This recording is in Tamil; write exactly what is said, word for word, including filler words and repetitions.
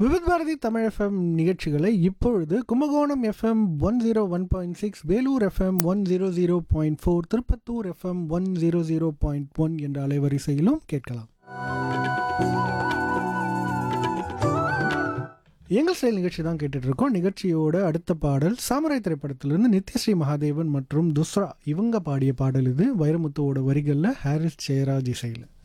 விவித் பாரதி தமிழ் எஃப்எம் நிகழ்ச்சிகளை இப்பொழுது Kumbakonam FM one zero one point six, Vellore FM one zero zero point four, Tirupattur FM one zero zero point one என்ற அலைவரிசையிலும் கேட்கலாம். எங்கள் ஸ்டைல் நிகழ்ச்சி தான் கேட்டுட்டு இருக்கோம். நிகழ்ச்சியோட அடுத்த பாடல் சாமுராய் திரைப்படத்திலிருந்து நித்யஸ்ரீ மகாதேவன் மற்றும் துஸ்ரா இவங்க பாடிய பாடல். இது வைரமுத்துவோட வரிகளில் ஹாரிஸ் ஜெயராஜ் இசையில்.